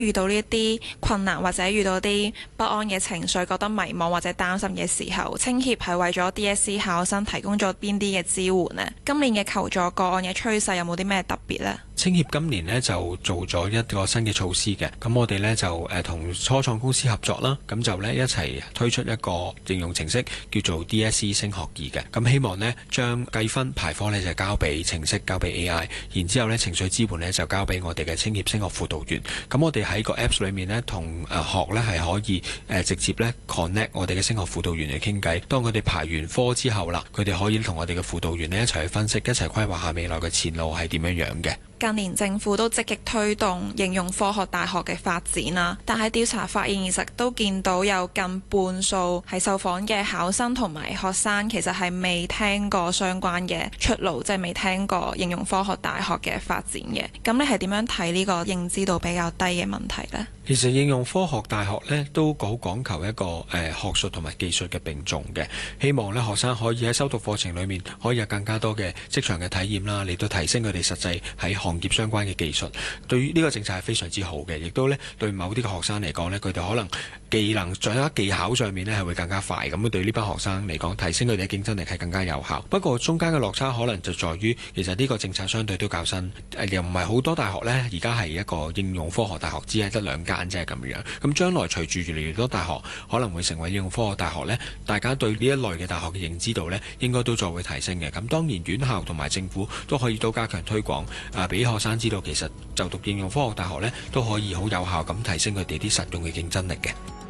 遇到呢一啲困難或者遇到啲不安嘅情緒，覺得迷茫或者擔心嘅時候，青協係為咗 DSE 考生提供咗邊啲嘅支援呢？今年嘅求助個案嘅趨勢有冇啲咩特別呢？ 青協今年呢就做咗一個新嘅措施嘅，咁我哋呢就同初創公司合作啦，咁就呢一齊推出一個應用程式叫做 DSE 升學易嘅，咁希望呢將計分排科呢就交俾程式，交俾 AI， 然之後呢情緒支援呢就交俾我哋嘅青協升學輔導員。咁我哋喺個 Apps 裏面呢，同學呢係可以直接呢 connect 我哋嘅升學輔導員嚟傾偈。當佢哋排完科之後啦，佢哋可以同我哋嘅輔導員呢一齊去分析，一齊規劃下未來嘅前路係點樣樣嘅。 近年政府都積極推動應用科學大學嘅發展啦，但係調查發現其實都見到有近半數係受訪嘅考生同埋學生其實係未聽過相關嘅出路，即係未聽過應用科學大學嘅發展嘅。咁你係點樣睇呢個認知度比較低嘅問題呢？ 其實應用科學大學呢都好講求一個學術同埋技術嘅並重嘅，希望呢學生可以喺修讀課程裏面可以有更加多嘅職場嘅體驗啦，嚟到提升佢哋實際喺行業相關嘅技術。對於呢個政策係非常之好嘅，亦都呢對某啲嘅學生嚟講呢，佢哋可能技能掌握技巧上面呢係會更加快，咁對呢班學生嚟講，提升佢哋嘅競爭力係更加有效。不過中間嘅落差可能就在於，其實呢個政策相對都較新，又唔係好多大學呢而家係一個應用科學大學，只係得2間。即係咁樣，咁將來隨住越嚟越多大學可能會成為應用科學大學呢，大家對呢一類嘅大學嘅認知度呢應該都再會提升嘅。咁當然院校同埋政府都可以都加強推廣，俾學生知道其實就讀應用科學大學呢都可以好有效咁提升佢哋啲實用嘅競爭力嘅。